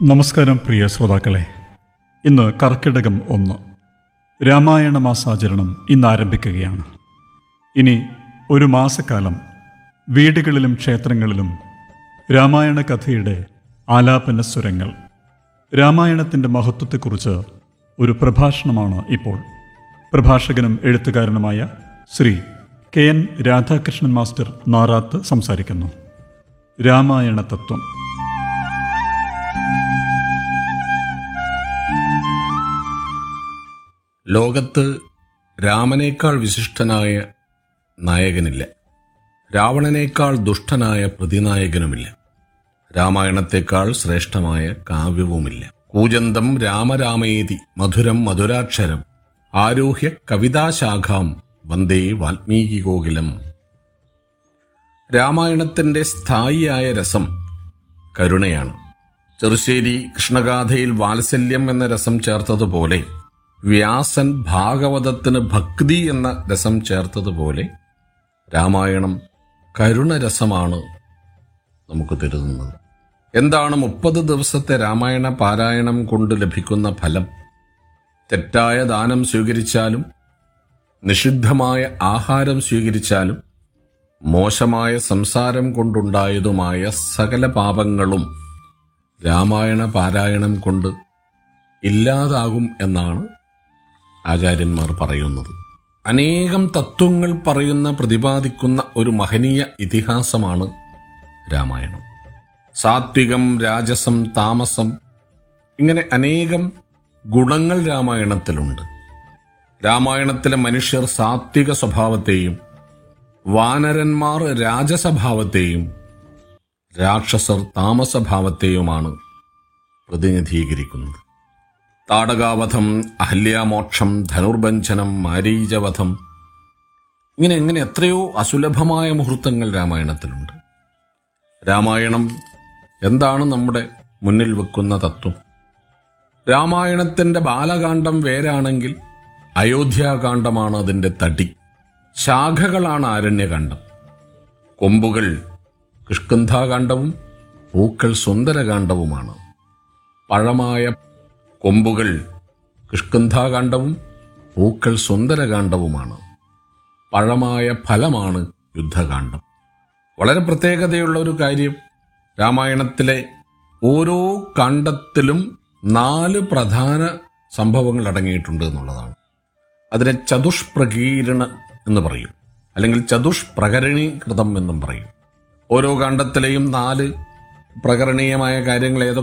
നമസ്കാരം പ്രിയ ശ്രോതാക്കളെ. ഇന്ന് കർക്കിടകം 1. രാമായണ മാസാചരണം ഇന്ന് ആരംഭിക്കുകയാണ്. ഇനി ഒരു മാസക്കാലം വീടുകളിലും ക്ഷേത്രങ്ങളിലും രാമായണ കഥയുടെ ആലാപന സ്വരങ്ങൾ. രാമായണത്തിൻ്റെ മഹത്വത്തെക്കുറിച്ച് ഒരു പ്രഭാഷണമാണ് ഇപ്പോൾ. പ്രഭാഷകനും എഴുത്തുകാരനുമായ ശ്രീ KN രാധാകൃഷ്ണൻ മാസ്റ്റർ നാറാത്ത് സംസാരിക്കുന്നു. രാമായണ തത്വം. ലോകത്ത് രാമനേക്കാൾ വിശിഷ്ടനായ നായകനില്ല. രാവണനേക്കാൾ ദുഷ്ടനായ പ്രതിനായകനുമില്ല. രാമായണത്തേക്കാൾ ശ്രേഷ്ഠമായ കാവ്യവുമില്ല. കൂജന്തം രാമരാമേതി മധുരം മധുരാക്ഷരം ആരോഹ്യ കവിതാശാഖാം വന്ദേ വാൽമീകികോകിലം. രാമായണത്തിന്റെ സ്ഥായിയായ രസം കരുണയാണ്. ചെറുശ്ശേരി കൃഷ്ണഗാഥയിൽ വാത്സല്യം എന്ന രസം ചേർത്തതുപോലെ, വ്യാസൻ ഭാഗവതത്തിന് ഭക്തി എന്ന രസം ചേർത്തതുപോലെ, രാമായണം കരുണരസമാണ് നമുക്ക് തരുന്നത്. എന്താണ് 30 ദിവസത്തെ രാമായണ പാരായണം കൊണ്ട് ലഭിക്കുന്ന ഫലം? തെറ്റായ ദാനം സ്വീകരിച്ചാലും, നിഷിദ്ധമായ ആഹാരം സ്വീകരിച്ചാലും, മോശമായ സംസാരം കൊണ്ടുണ്ടായതുമായ സകല പാപങ്ങളും രാമായണ പാരായണം കൊണ്ട് ഇല്ലാതാകും എന്നാണ് ആചാര്യന്മാർ പറയുന്നത്. അനേകം തത്വങ്ങൾ പ്രതിപാദിക്കുന്ന ഒരു മഹനീയ ഇതിഹാസമാണ് രാമായണം. സാത്വികം, രാജസം, താമസം, ഇങ്ങനെ അനേകം ഗുണങ്ങൾ രാമായണത്തിലുണ്ട്. രാമായണത്തിലെ മനുഷ്യർ സാത്വിക സ്വഭാവത്തെയും, വാനരന്മാർ രാജസ്വഭാവത്തെയും, രാക്ഷസർ താമസഭാവത്തെയുമാണ് പ്രതിനിധീകരിക്കുന്നത്. താടകാവധം, അഹല്യാമോക്ഷം, ധനുർഭഞ്ജനം, മാരീചവധം, ഇങ്ങനെ എത്രയോ അസുലഭമായ മുഹൂർത്തങ്ങൾ രാമായണത്തിലുണ്ട്. രാമായണം എന്താണ് നമ്മുടെ മുന്നിൽ വെക്കുന്ന തത്വം? രാമായണത്തിന്റെ ബാലകാന്ഡം വേരാണെങ്കിൽ അയോധ്യാകാന്ഡമാണ് അതിന്റെ തടി. ശാഖകളാണ് ആരണ്യകാന്ഡം. കൊമ്പുകൾ കിഷ്കിന്ധാകാന്ഡവും പൂക്കൾ സുന്ദരകാന്ഡവുമാണ്. പഴമായ കൊമ്പുകൾ കിഷ്കിന്ധാകാന്ഡവും പൂക്കൾ സുന്ദരകാന്ഡവുമാണ്. പഴമായ ഫലമാണ് യുദ്ധകാന്ഡം. വളരെ പ്രത്യേകതയുള്ള ഒരു കാര്യം, രാമായണത്തിലെ ഓരോ കാണ്ഡത്തിലും 4 പ്രധാന സംഭവങ്ങൾ അടങ്ങിയിട്ടുണ്ട് എന്നുള്ളതാണ്. അതിനെ ചതുഷ്പ്രകീരണ എന്ന് പറയും, അല്ലെങ്കിൽ ചതുഷ്പ്രകരണീകൃതം എന്നും പറയും. ഓരോ കാണ്ഡത്തിലെയും 4 പ്രകരണീയമായ കാര്യങ്ങൾ